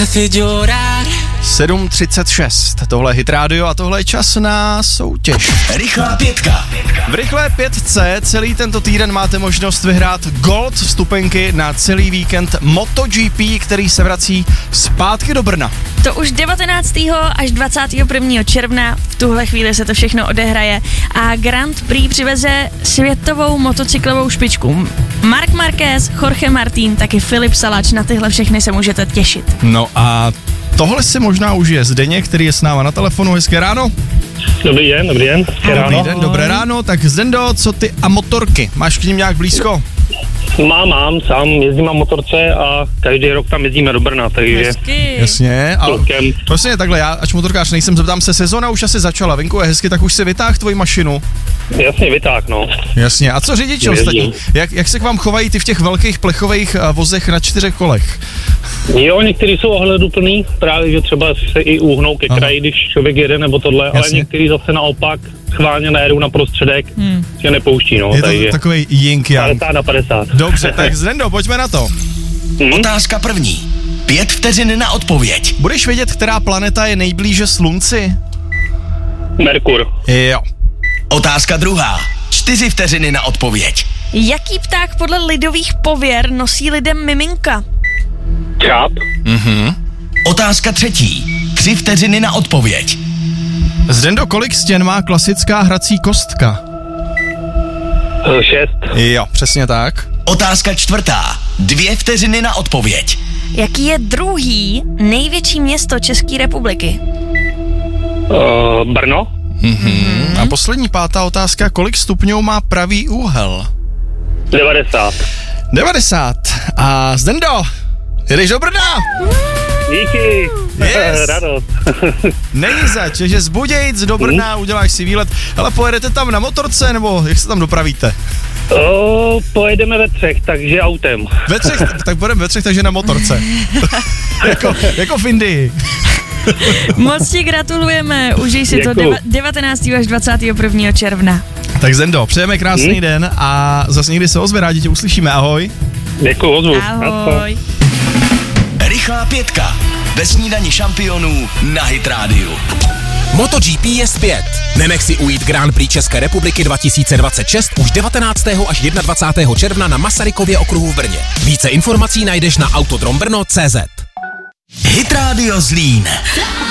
7:36, tohle je Hit Radio a tohle je čas na soutěž. Rychlá pětka. V rychlé pětce celý tento týden máte možnost vyhrát Gold vstupenky na celý víkend MotoGP, který se vrací zpátky do Brna. To už 19. až 21. června, v tuhle chvíli se to všechno odehraje a Grand Prix přiveze světovou motocyklovou špičku. Marc Marquez, Jorge Martin, taky Filip Salač, na tyhle všechny se můžete těšit. No a tohle si možná užije Zdeněk, který je s náma na telefonu. Hezké ráno. Dobrý den. Dobrý den, dobré ráno. Tak Zdendo, co ty a motorky? Máš k ním nějak blízko? Mám, sám jezdím na motorce a každý rok tam jezdíme do Brna, takže... Hezky. Jasně, ale vlastně takhle, já ač motorkář nejsem, zeptám se, sezona už asi začala, venku je hezky, tak už si vytáh tvoji mašinu. Jasně, vytáh, no. Jasně, a co řidiči ostatní? Jak se k vám chovají ty v těch velkých plechových vozech na 4 kolech? Jo, někteří jsou ohleduplný, právě, že třeba se i uhnou ke kraji, když člověk jede nebo tohle, jasně. Ale někteří zase naopak schválně najedou na prostředek, že nepouští, no. Je to takový yin yang. 50/50. Dobře, tak Zdendo, pojďme na to. Otázka první. 5 vteřin na odpověď. Budeš vědět, která planeta je nejblíže Slunci? Merkur. Jo. Otázka druhá. 4 vteřiny na odpověď. Jaký pták podle lidových pověr nosí lidem miminka? Čáp. Otázka třetí. 3 vteřiny na odpověď. Zdendo, kolik stěn má klasická hrací kostka? 6. Jo, přesně tak. Otázka čtvrtá. 2 vteřiny na odpověď. Jaký je druhý největší město České republiky? Brno. A poslední 5. otázka, kolik stupňů má pravý úhel? 90. 90. A Zdendo, jedeš do Brna? Díky. Yes. Radost. Není zač, že z Budějic do Brna uděláš si výlet, ale pojedete tam na motorce, nebo jak se tam dopravíte? Pojedeme ve 3, takže autem. Ve 3, tak budeme ve 3, takže na motorce. jako v Indii. Moc ti gratulujeme, užij si to 19. až 21. června. Tak Zendo, přejeme krásný den a zase někdy se ozve, rádi tě uslyšíme, ahoj. Děkuji, ozvu. Ahoj. Rychlá pětka. Ve snídani šampionů na Hit Radio. MotoGP je zpět. Nenech si ujít Grand Prix České republiky 2026 už 19. až 21. června na Masarykově okruhu v Brně. Více informací najdeš na autodrombrno.cz. Hit Radio Zlín.